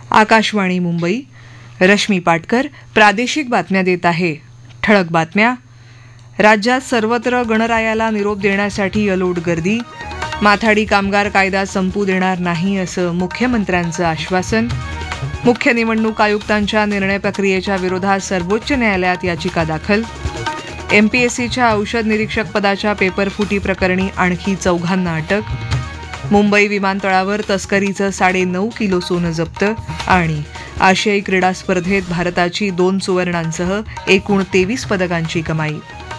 आकाशवाणी मुंबई. रश्मी पाटकर प्रादेशिक बातम्या देत आहे. ठळक बातम्या. राज्यात सर्वत्र गणरायाला निरोप देण्यासाठी अलोट गर्दी. माथाडी कामगार कायदा संपू देणार नाही असं मुख्यमंत्र्यांचं आश्वासन. मुख्य निवडणूक आयुक्तांच्या निर्णय प्रक्रियेच्या विरोधात सर्वोच्च न्यायालयात याचिका दाखल. एमपीएससीच्या औषध निरीक्षक पदाच्या पेपरफुटी प्रकरणी आणखी 4 अटक. मुंबई विमानतळावर तस्करीचं 9.5 किलो सोनं जप्त. आणि आशियाई क्रीडा स्पर्धेत भारताची 2 सुवर्णांसह एकूण 23 पदकांची कमाई.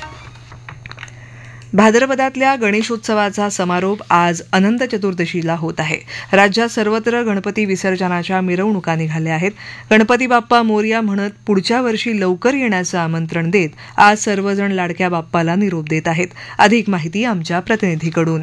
भाद्रपदातल्या गणेशोत्सवाचा समारोप आज अनंत चतुर्दशीला होत आहे. राज्यात सर्वत्र गणपती विसर्जनाच्या मिरवणुका निघाल्या आहेत. गणपती बाप्पा मोरया म्हणत पुढच्या वर्षी लवकर येण्याचं आमंत्रण देत आज सर्वजण लाडक्या बाप्पाला निरोप देत आहेत. अधिक माहिती आमच्या प्रतिनिधीकडून.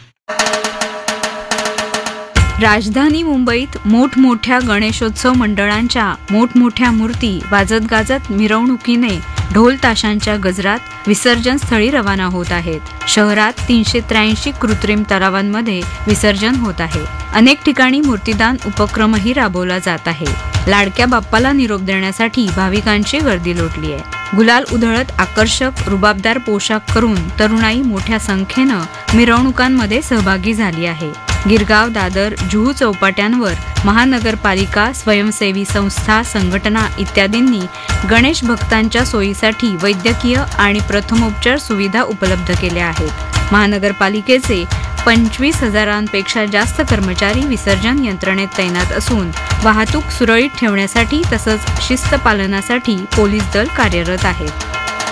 राजधानी मुंबईत मोठमोठ्या गणेशोत्सव मंडळांच्या मोठमोठ्या मूर्ती वाजत गाजत मिरवणुकीने ढोल ताशांच्या गजरात विसर्जन स्थळी रवाना होत आहेत. शहरात 383 कृत्रिम तलावांमध्ये विसर्जन होत आहे. अनेक ठिकाणी मूर्तीदान उपक्रमही राबवला जात आहे. लाडक्या बाप्पाला निरोप देण्यासाठी भाविकांची गर्दी लोटली आहे. गुलाल उधळत आकर्षक रुबाबदार पोशाख करून तरुणाई मोठ्या संख्येनं मिरवणुकांमध्ये सहभागी झाली आहे. गिरगाव, दादर, जुहू चौपाट्यांवर महानगरपालिका, स्वयंसेवी संस्था, संघटना इत्यादींनी गणेश भक्तांच्या सोयीसाठी वैद्यकीय आणि प्रथमोपचार सुविधा उपलब्ध केल्या आहेत. महानगरपालिकेचे 25,000पेक्षा जास्त कर्मचारी विसर्जन यंत्रणेत तैनात असून वाहतूक सुरळीत ठेवण्यासाठी तसंच शिस्त पालनासाठी पोलीस दल कार्यरत आहेत.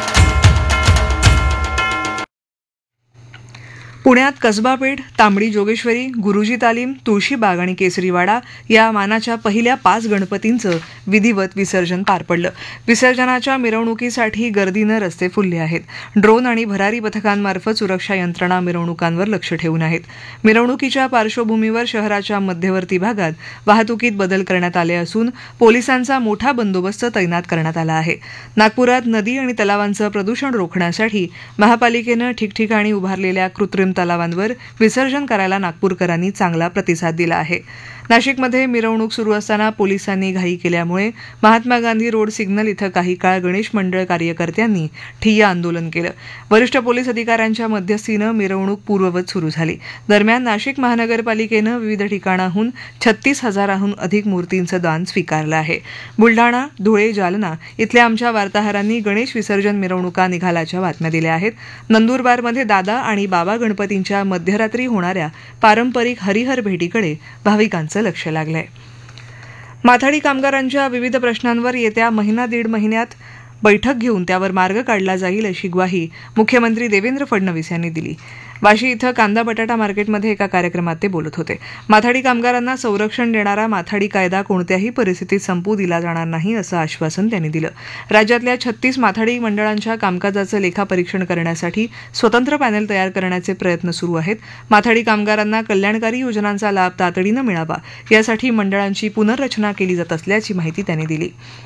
पुण्यात कसबा पेठ, तांबडी जोगेश्वरी, गुरुजी तालीम, तुळशीबाग आणि केसरीवाडा या मानाच्या पहिल्या 5 गणपतींचं विधिवत विसर्जन पार पडलं. विसर्जनाच्या मिरवणुकीसाठी गर्दीनं रस्ते फुलले आहेत. ड्रोन आणि भरारी पथकांमार्फत सुरक्षा यंत्रणा मिरवणुकांवर लक्ष ठेवून आहेत. मिरवणुकीच्या पार्श्वभूमीवर शहराच्या मध्यवर्ती भागात वाहतुकीत बदल करण्यात आले असून पोलिसांचा मोठा बंदोबस्त तैनात करण्यात आला आहे. नागपुरात नदी आणि तलावांचं प्रदूषण रोखण्यासाठी महापालिकेनं ठिकठिकाणी उभारलेल्या कृत्रिम तलावांवर विसर्जन करायला नागपूरकरांनी चांगला प्रतिसाद दिला आहे. नाशिकमध्ये मिरवणूक सुरू असताना पोलिसांनी घाई केल्यामुळे महात्मा गांधी रोड सिग्नल इथं काही काळ गणेश मंडळ कार्यकर्त्यांनी ठिय्या आंदोलन केलं. वरिष्ठ पोलीस अधिकाऱ्यांच्या मध्यस्थीनं मिरवणूक पूर्ववत सुरू झाली. दरम्यान नाशिक महानगरपालिकेनं विविध ठिकाणाहून 36,000हून अधिक मूर्तींचं दान स्वीकारलं आहे. बुलढाणा, धुळे, जालना इथल्या आमच्या वार्ताहरांनी गणेश विसर्जन मिरवणुका निघाल्याच्या बातम्या दिल्या आहेत. नंदुरबारमध्ये दादा आणि बाबा गणपतींच्या मध्यरात्री होणाऱ्या पारंपरिक हरिहर भेटीकडे भाविकांचं लक्ष लागलंय. माथाडी कामगारांच्या विविध प्रश्नांवर येत्या 1.5 महिन्यात बैठक घेऊन त्यावर मार्ग काढला जाईल अशी ग्वाही मुख्यमंत्री देवेंद्र फडणवीस यांनी दिली. वाशी इथं कांदा बटाटा मार्केटमध्ये एका कार्यक्रमात ते बोलत होते. माथाडी कामगारांना संरक्षण देणारा माथाडी कायदा कोणत्याही परिस्थितीत संपू दिला जाणार नाही असं आश्वासन त्यांनी दिलं. राज्यातल्या 36 माथाडी मंडळांच्या कामकाजाचं लेखापरीक्षण करण्यासाठी स्वतंत्र पॅनेल तयार करण्याचे प्रयत्न सुरू आहेत. माथाडी कामगारांना कल्याणकारी योजनांचा लाभ तातडीनं मिळावा यासाठी मंडळांची पुनर्रचना केली जात असल्याची माहिती त्यांनी दिली.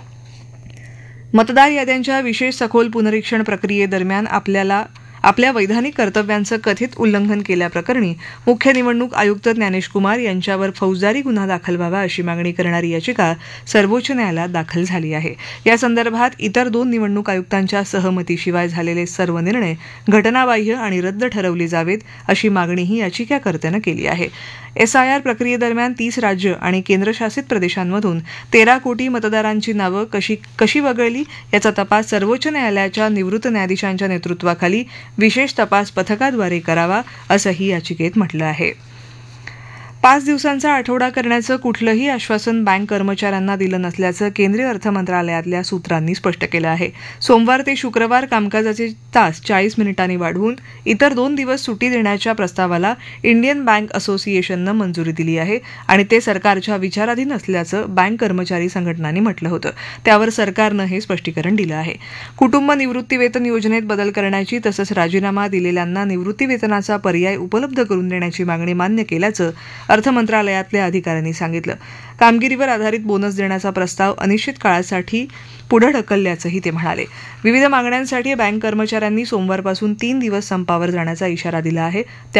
मतदार याद्यांच्या विशेष सखोल पुनरीक्षण प्रक्रियेदरम्यान आपल्या वैधानिक कर्तव्यांचं कथित उल्लंघन केल्याप्रकरणी मुख्य निवडणूक आयुक्त ज्ञानेश कुमार यांच्यावर फौजदारी गुन्हा दाखल व्हावा अशी मागणी करणारी याचिका सर्वोच्च न्यायालयात दाखल झाली आहे. या संदर्भात इतर 2 निवडणूक आयुक्तांच्या सहमतीशिवाय झालेले सर्व निर्णय घटनाबाह्य आणि रद्द ठरवले जावेत अशी मागणीही याचिकाकर्त्यानं केली आहे. SIR प्रक्रियेदरम्यान 30 राज्य आणि केंद्रशासित प्रदेशांमधून 13 कोटी मतदारांची नावं कशी वगळली याचा तपास सर्वोच्च न्यायालयाच्या निवृत्त न्यायाधीशांच्या नेतृत्वाखाली विशेष तपास पथकाद्वारे करावा असंही याचिकेत म्हटलं आहे. 5 दिवसांचा आठवडा करण्याचं कुठलंही आश्वासन बँक कर्मचाऱ्यांना दिलं नसल्याचं केंद्रीय अर्थ मंत्रालयातल्या सूत्रांनी स्पष्ट केलं आहे. सोमवार ते शुक्रवार कामकाजाचे तास 40 मिनिटांनी वाढवून इतर 2 दिवस सुट्टी देण्याच्या प्रस्तावाला इंडियन बँक असोसिएशननं मंजुरी दिली आहे आणि ते सरकारच्या विचाराधीन असल्याचं बँक कर्मचारी संघटनांनी म्हटलं होतं. त्यावर सरकारनं हे स्पष्टीकरण दिलं आहे. कुटुंब निवृत्तीवेतन योजनेत बदल करण्याची तसंच राजीनामा दिलेल्यांना निवृत्तीवेतनाचा पर्याय उपलब्ध करून देण्याची मागणी मान्य केल्याचं अर्थ मंत्रालयातल्या अधिकाऱ्यांनी सांगितलं. कामगिरीवर आधारित बोनस देण्याचा प्रस्ताव अनिश्चित काळासाठी पुढे ढकलल्याचंही ते म्हणाले. विविध मागण्यांसाठी बँक कर्मचाऱ्यांनी सोमवारपासून 3 दिवस संपावर जाण्याचा इशारा दिला आहे.